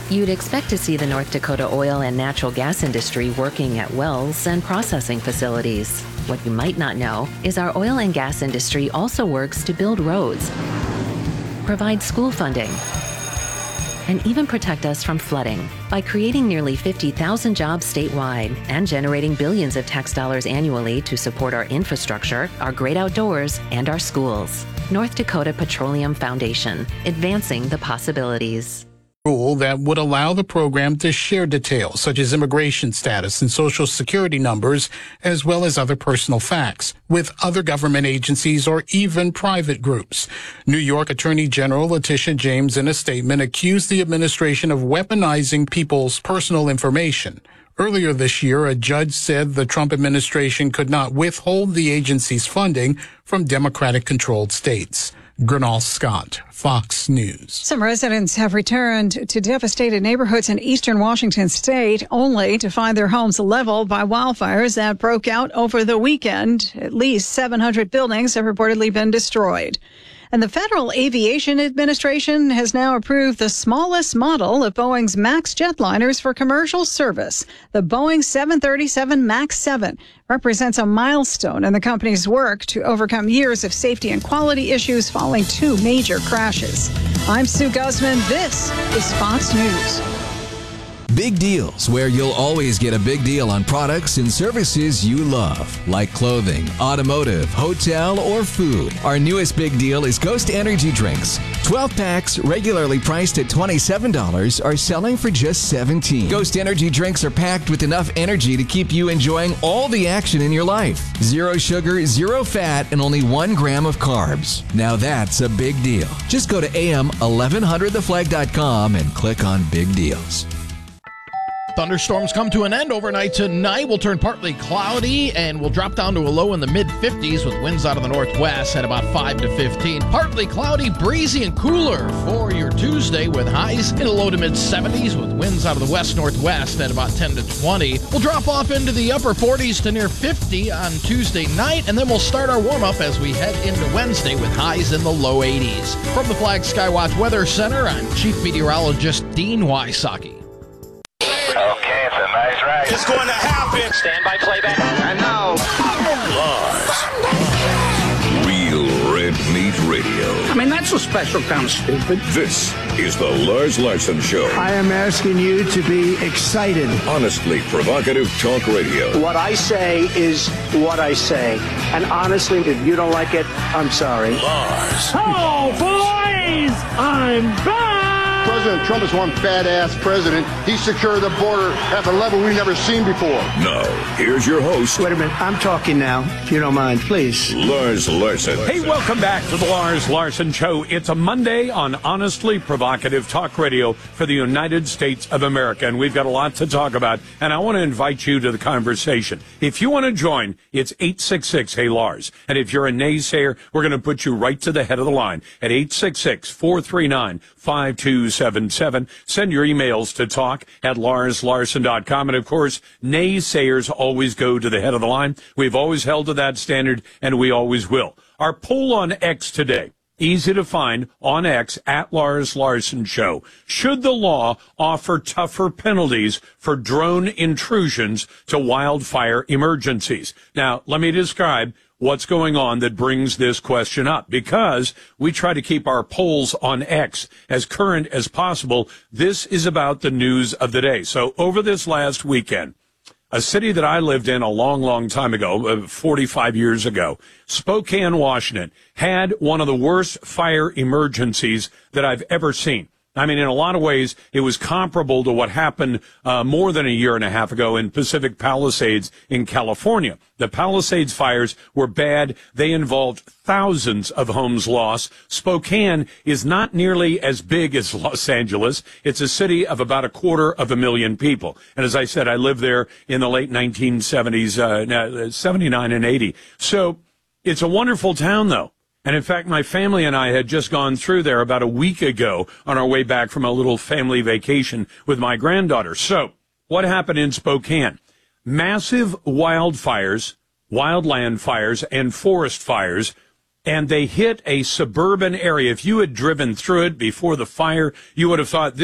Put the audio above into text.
You'd expect to see the North Dakota oil and natural gas industry working at wells and processing facilities. What you might not know is our oil and gas industry also works to build roads, provide school funding, and even protect us from flooding by creating nearly 50,000 jobs statewide and generating billions of tax dollars annually to support our infrastructure, our great outdoors, and our schools. North Dakota Petroleum Foundation, advancing the possibilities. Rule that would allow the program to share details such as immigration status and social security numbers, as well as other personal facts, with other government agencies or even private groups. New York Attorney General Letitia James, in a statement, accused the administration of weaponizing people's personal information. Earlier this year, a judge said the Trump administration could not withhold the agency's funding from Democratic-controlled states. Gernal Scott, Fox News. Some residents have returned to devastated neighborhoods in eastern Washington state only to find their homes leveled by wildfires that broke out over the weekend. At least 700 buildings have reportedly been destroyed. And the Federal Aviation Administration has now approved the smallest model of Boeing's MAX jetliners for commercial service. The Boeing 737 MAX 7 represents a milestone in the company's work to overcome years of safety and quality issues following two major crashes. I'm Sue Guzman. This is Fox News. Big deals, where you'll always get a big deal on products and services you love, like clothing, automotive, hotel, or food. Our newest big deal is Ghost Energy Drinks. 12 packs, regularly priced at $27, are selling for just $17. Ghost Energy Drinks are packed with enough energy to keep you enjoying all the action in your life. Zero sugar, zero fat, and only 1 gram of carbs. Now that's a big deal. Just go to am1100theflag.com and click on Big Deals. Thunderstorms come to an end overnight tonight. We'll turn partly cloudy and we'll drop down to a low in the mid-50s with winds out of the northwest at about 5 to 15. Partly cloudy, breezy, and cooler for your Tuesday with highs in the low to mid-70s with winds out of the west-northwest at about 10 to 20. We'll drop off into the upper 40s to near 50 on Tuesday night, and then we'll start our warm-up as we head into Wednesday with highs in the low 80s. From the Flag Skywatch Weather Center, I'm Chief Meteorologist Dean Wysocki. Okay, it's a nice ride. It's going to happen. Stand by playback. And now, Lars. Real Red Meat Radio. I mean, that's a special kind of stupid. This is the Lars Larson Show. I am asking you to be excited. Honestly provocative talk radio. What I say is what I say. And honestly, if you don't like it, I'm sorry. Lars. Oh, boys! I'm back! President Trump is one badass president. He secured the border at a level we've never seen before. Now, here's your host. Wait a minute. I'm talking now, if you don't mind, please. Lars Larson. Hey, welcome back to the Lars Larson Show. It's a Monday on Honestly Provocative Talk Radio for the United States of America, and we've got a lot to talk about, and I want to invite you to the conversation. If you want to join, it's 866-HEY-LARS, and if you're a naysayer, we're going to put you right to the head of the line at 866-439-5277. Send your emails to talk@LarsLarson.com. And, of course, naysayers always go to the head of the line. We've always held to that standard, and we always will. Our poll on X today, easy to find on X, @Lars Larson Show. Should the law offer tougher penalties for drone intrusions to wildfire emergencies? Now, let me describe what's going on that brings this question up, because we try to keep our polls on X as current as possible. This is about the news of the day. So over this last weekend, a city that I lived in a long, long time ago, 45 years ago, Spokane, Washington, had one of the worst fire emergencies that I've ever seen. I mean, in a lot of ways, it was comparable to what happened more than a year and a half ago in Pacific Palisades in California. The Palisades fires were bad. They involved thousands of homes lost. Spokane is not nearly as big as Los Angeles. It's a city of about 250,000 people. And as I said, I lived there in the late 1970s, 79 and 80. So it's a wonderful town, though. And in fact, my family and I had just gone through there about a week ago on our way back from a little family vacation with my granddaughter. So what happened in Spokane? Massive wildfires, wildland fires, and forest fires, and they hit a suburban area. If you had driven through it before the fire, you would have thought